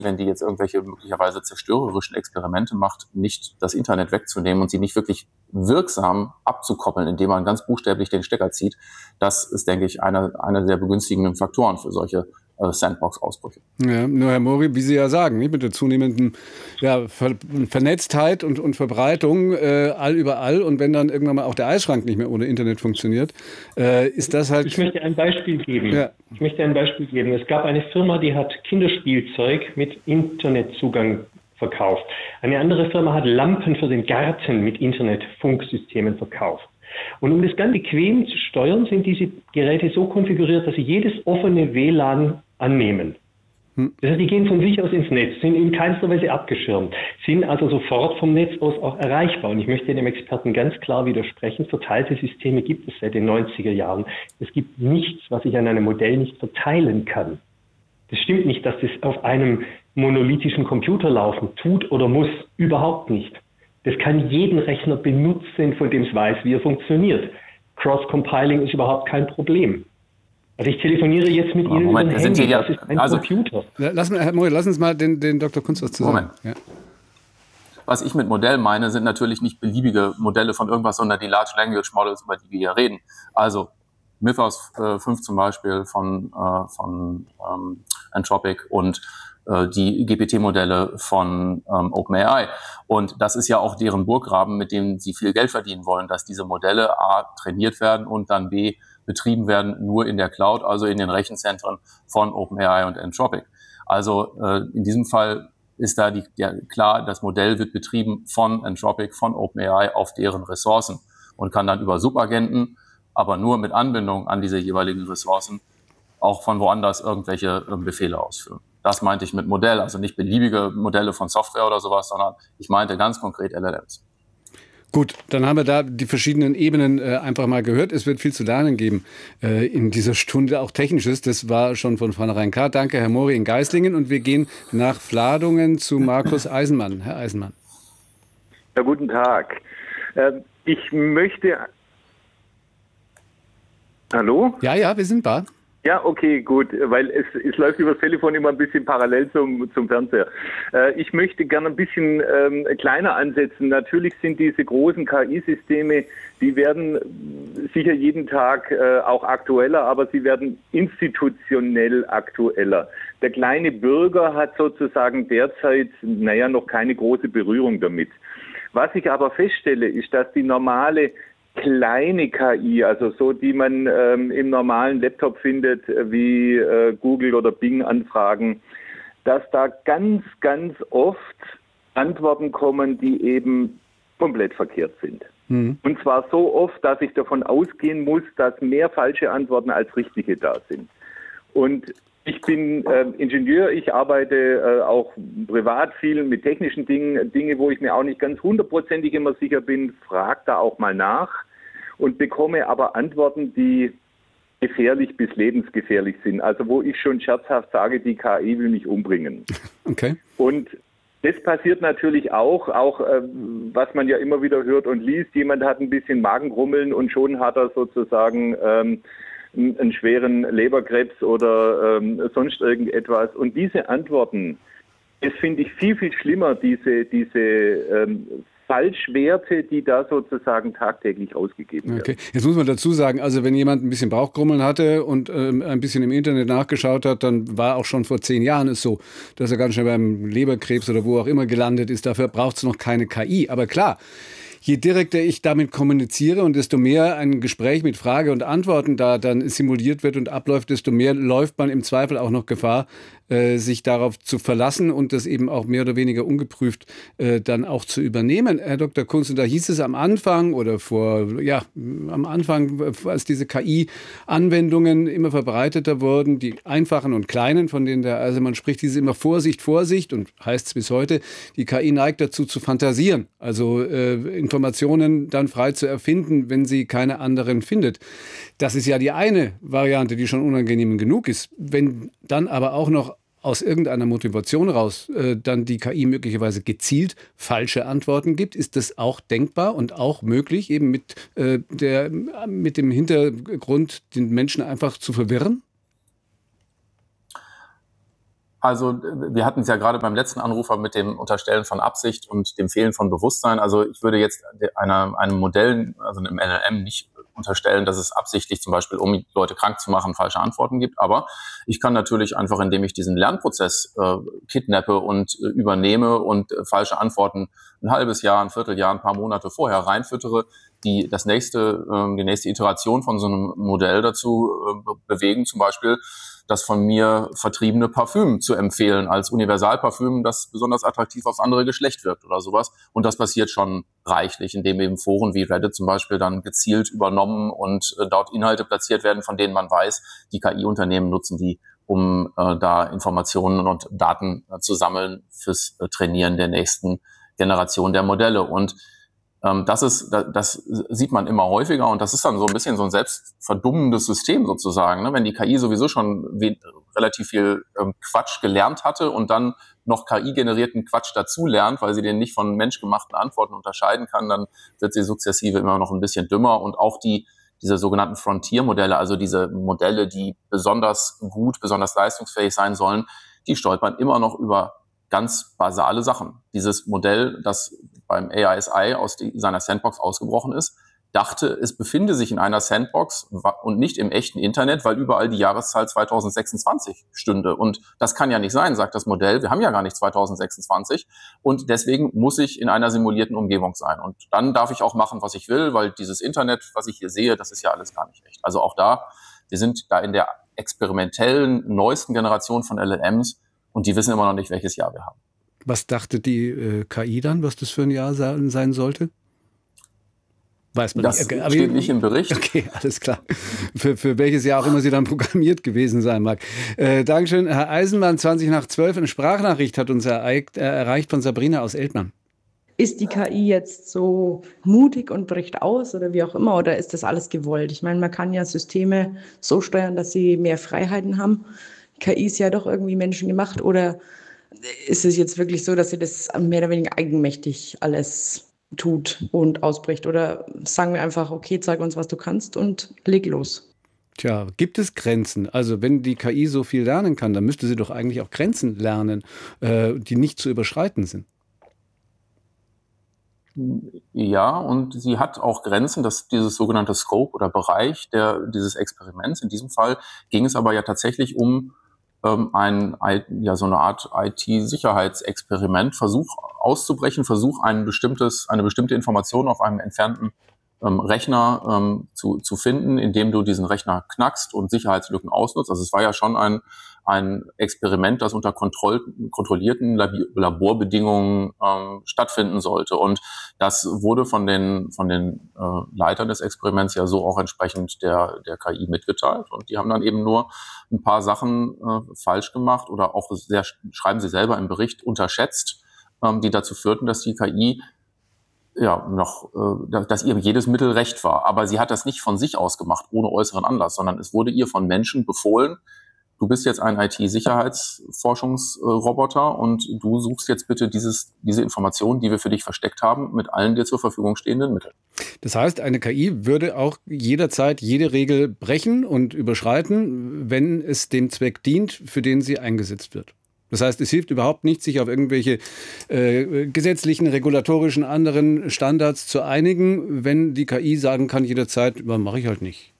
wenn die jetzt irgendwelche möglicherweise zerstörerischen Experimente macht, nicht das Internet wegzunehmen und sie nicht wirklich wirksam abzukoppeln, indem man ganz buchstäblich den Stecker zieht. Das ist, denke ich, einer der begünstigenden Faktoren für solche Sandbox-Ausbrüche. Ja, nur Herr Mori, wie Sie ja sagen, nicht? Mit der zunehmenden Vernetztheit und Verbreitung überall und wenn dann irgendwann mal auch der Eisschrank nicht mehr ohne Internet funktioniert, ist das halt... Ich möchte ein Beispiel geben. Ja. Es gab eine Firma, die hat Kinderspielzeug mit Internetzugang verkauft. Eine andere Firma hat Lampen für den Garten mit Internetfunksystemen verkauft. Und um das ganz bequem zu steuern, sind diese Geräte so konfiguriert, dass sie jedes offene WLAN annehmen. Das heißt, die gehen von sich aus ins Netz, sind in keinster Weise abgeschirmt, sind also sofort vom Netz aus auch erreichbar. Und ich möchte dem Experten ganz klar widersprechen, verteilte Systeme gibt es seit den 90er Jahren. Es gibt nichts, was ich an einem Modell nicht verteilen kann. Das stimmt nicht, dass das auf einem monolithischen Computer laufen tut oder muss, überhaupt nicht. Das kann jeden Rechner benutzen, von dem es weiß, wie er funktioniert. Cross-Compiling ist überhaupt kein Problem. Also ich telefoniere jetzt mit Ihnen über ein Handy, das ist ein Computer. Herr Mori, lass uns mal den Dr. Kunz was zu sagen. Ja. Was ich mit Modell meine, sind natürlich nicht beliebige Modelle von irgendwas, sondern die Large Language Models, über die wir hier reden. Also Mythos 5 zum Beispiel von Anthropic und die GPT-Modelle von OpenAI. Und das ist ja auch deren Burggraben, mit dem sie viel Geld verdienen wollen, dass diese Modelle A trainiert werden und dann B betrieben werden nur in der Cloud, also in den Rechenzentren von OpenAI und Anthropic. Also in diesem Fall ist da klar, das Modell wird betrieben von Anthropic, von OpenAI auf deren Ressourcen und kann dann über Subagenten, aber nur mit Anbindung an diese jeweiligen Ressourcen, auch von woanders irgendwelche Befehle ausführen. Das meinte ich mit Modell, also nicht beliebige Modelle von Software oder sowas, sondern ich meinte ganz konkret LLMs. Gut, dann haben wir da die verschiedenen Ebenen einfach mal gehört. Es wird viel zu lernen geben in dieser Stunde, auch Technisches. Das war schon von vornherein klar. Danke, Herr Mori in Geislingen. Und wir gehen nach Vladungen zu Markus Eisenmann. Herr Eisenmann. Ja, guten Tag. Ich möchte... Hallo? Ja, wir sind da. Ja, okay, gut, weil es läuft über das Telefon immer ein bisschen parallel zum Fernseher. Ich möchte gerne ein bisschen kleiner ansetzen. Natürlich sind diese großen KI-Systeme, die werden sicher jeden Tag auch aktueller, aber sie werden institutionell aktueller. Der kleine Bürger hat sozusagen derzeit, noch keine große Berührung damit. Was ich aber feststelle, ist, dass die normale kleine KI, also so, die man im normalen Laptop findet, wie Google oder Bing Anfragen, dass da ganz, ganz oft Antworten kommen, die eben komplett verkehrt sind. Und zwar so oft, dass ich davon ausgehen muss, dass mehr falsche Antworten als richtige da sind. Und ich bin Ingenieur, ich arbeite auch privat viel mit technischen Dinge, wo ich mir auch nicht ganz hundertprozentig immer sicher bin, frage da auch mal nach und bekomme aber Antworten, die gefährlich bis lebensgefährlich sind. Also wo ich schon scherzhaft sage, die KI will mich umbringen. Okay. Und das passiert natürlich auch was man ja immer wieder hört und liest, jemand hat ein bisschen Magengrummeln und schon hat er sozusagen einen schweren Leberkrebs oder sonst irgendetwas. Und diese Antworten, das finde ich viel, viel schlimmer, diese Falschwerte, die da sozusagen tagtäglich ausgegeben werden. Okay. Jetzt muss man dazu sagen, also wenn jemand ein bisschen Bauchgrummeln hatte und ein bisschen im Internet nachgeschaut hat, dann war auch schon vor 10 Jahren es so, dass er ganz schnell beim Leberkrebs oder wo auch immer gelandet ist. Dafür braucht es noch keine KI. Aber klar, je direkter ich damit kommuniziere und desto mehr ein Gespräch mit Frage und Antworten da dann simuliert wird und abläuft, desto mehr läuft man im Zweifel auch noch Gefahr, sich darauf zu verlassen und das eben auch mehr oder weniger ungeprüft dann auch zu übernehmen. Herr Dr. Kunz, und da hieß es am Anfang oder am Anfang, als diese KI-Anwendungen immer verbreiteter wurden, die einfachen und kleinen, von denen man spricht, diese immer Vorsicht und heißt es bis heute, die KI neigt dazu zu fantasieren, also Informationen dann frei zu erfinden, wenn sie keine anderen findet. Das ist ja die eine Variante, die schon unangenehm genug ist. Wenn dann aber auch noch aus irgendeiner Motivation raus dann die KI möglicherweise gezielt falsche Antworten gibt, ist das auch denkbar und auch möglich, eben mit dem Hintergrund, den Menschen einfach zu verwirren? Also wir hatten es ja gerade beim letzten Anrufer mit dem Unterstellen von Absicht und dem Fehlen von Bewusstsein. Also ich würde jetzt einem Modell, also einem LLM, nicht unterstellen, dass es absichtlich zum Beispiel, um Leute krank zu machen, falsche Antworten gibt. Aber ich kann natürlich einfach, indem ich diesen Lernprozess kidnappe und übernehme und falsche Antworten ein halbes Jahr, ein Vierteljahr, ein paar Monate vorher reinfüttere, die nächste Iteration von so einem Modell dazu bewegen, zum Beispiel das von mir vertriebene Parfüm zu empfehlen als Universalparfüm, das besonders attraktiv aufs andere Geschlecht wirkt oder sowas. Und das passiert schon reichlich, indem eben Foren wie Reddit zum Beispiel dann gezielt übernommen und dort Inhalte platziert werden, von denen man weiß, die KI-Unternehmen nutzen die, um da Informationen und Daten zu sammeln fürs Trainieren der nächsten Generation der Modelle. Und das sieht man immer häufiger und das ist dann so ein bisschen so ein selbstverdummendes System sozusagen, ne? Wenn die KI sowieso schon relativ viel Quatsch gelernt hatte und dann noch KI-generierten Quatsch dazu lernt, weil sie den nicht von menschgemachten Antworten unterscheiden kann, dann wird sie sukzessive immer noch ein bisschen dümmer und auch diese sogenannten Frontier-Modelle, also diese Modelle, die besonders gut, besonders leistungsfähig sein sollen, die stolpern immer noch über ganz basale Sachen. Dieses Modell, das beim AISI aus seiner Sandbox ausgebrochen ist, dachte, es befinde sich in einer Sandbox und nicht im echten Internet, weil überall die Jahreszahl 2026 stünde. Und das kann ja nicht sein, sagt das Modell. Wir haben ja gar nicht 2026 und deswegen muss ich in einer simulierten Umgebung sein. Und dann darf ich auch machen, was ich will, weil dieses Internet, was ich hier sehe, das ist ja alles gar nicht echt. Also auch wir sind da in der experimentellen neuesten Generation von LLMs und die wissen immer noch nicht, welches Jahr wir haben. Was dachte die KI dann, was das für ein Jahr sein sollte? Weiß man das nicht. Das steht nicht im Bericht. Okay, alles klar. Für welches Jahr auch immer sie dann programmiert gewesen sein mag. Dankeschön. Herr Eisenmann, 11:20, eine Sprachnachricht hat uns erreicht von Sabrina aus Eltmann. Ist die KI jetzt so mutig und bricht aus oder wie auch immer, oder ist das alles gewollt? Ich meine, man kann ja Systeme so steuern, dass sie mehr Freiheiten haben. KI ist ja doch irgendwie menschengemacht, oder ist es jetzt wirklich so, dass sie das mehr oder weniger eigenmächtig alles tut und ausbricht? Oder sagen wir einfach, okay, zeig uns, was du kannst und leg los. Tja, gibt es Grenzen? Also wenn die KI so viel lernen kann, dann müsste sie doch eigentlich auch Grenzen lernen, die nicht zu überschreiten sind. Ja, und sie hat auch Grenzen, dieses sogenannte Scope oder Bereich dieses Experiments. In diesem Fall ging es aber ja tatsächlich um so eine Art IT-Sicherheitsexperiment, Versuch auszubrechen, Versuch eine bestimmte Information auf einem entfernten Rechner zu finden, indem du diesen Rechner knackst und Sicherheitslücken ausnutzt. Also es war ja schon ein Experiment, das unter kontrollierten Laborbedingungen stattfinden sollte. Und das wurde von den Leitern des Experiments ja so auch entsprechend der KI mitgeteilt. Und die haben dann eben nur ein paar Sachen falsch gemacht oder auch schreiben sie selber im Bericht, unterschätzt, die dazu führten, dass die KI dass ihr jedes Mittel recht war. Aber sie hat das nicht von sich aus gemacht, ohne äußeren Anlass, sondern es wurde ihr von Menschen befohlen, du bist jetzt ein IT-Sicherheitsforschungsroboter und du suchst jetzt bitte diese Informationen, die wir für dich versteckt haben, mit allen dir zur Verfügung stehenden Mitteln. Das heißt, eine KI würde auch jederzeit jede Regel brechen und überschreiten, wenn es dem Zweck dient, für den sie eingesetzt wird. Das heißt, es hilft überhaupt nicht, sich auf irgendwelche gesetzlichen, regulatorischen, anderen Standards zu einigen, wenn die KI sagen kann jederzeit, mache ich halt nicht.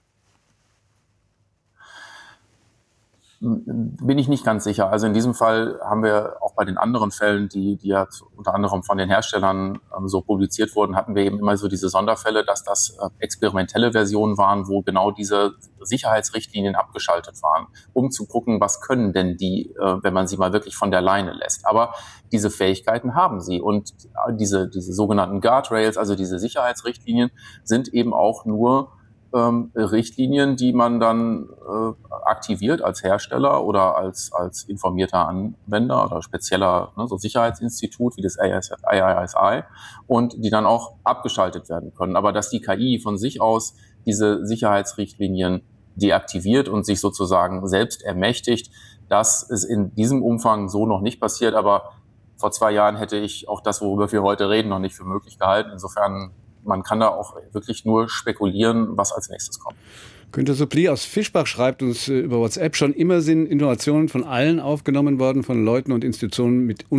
Bin ich nicht ganz sicher. Also in diesem Fall haben wir auch bei den anderen Fällen, die ja unter anderem von den Herstellern so publiziert wurden, hatten wir eben immer so diese Sonderfälle, dass das experimentelle Versionen waren, wo genau diese Sicherheitsrichtlinien abgeschaltet waren, um zu gucken, was können denn die, wenn man sie mal wirklich von der Leine lässt. Aber diese Fähigkeiten haben sie und diese sogenannten Guardrails, also diese Sicherheitsrichtlinien, sind eben auch nur Richtlinien, die man dann aktiviert als Hersteller oder als informierter Anwender oder spezieller so Sicherheitsinstitut wie das AISI und die dann auch abgeschaltet werden können. Aber dass die KI von sich aus diese Sicherheitsrichtlinien deaktiviert und sich sozusagen selbst ermächtigt, das ist in diesem Umfang so noch nicht passiert. Aber vor 2 Jahren hätte ich auch das, worüber wir heute reden, noch nicht für möglich gehalten. Insofern man kann da auch wirklich nur spekulieren, was als nächstes kommt. Günter Suppli aus Fischbach schreibt uns über WhatsApp, schon immer sind Innovationen von allen aufgenommen worden, von Leuten und Institutionen mit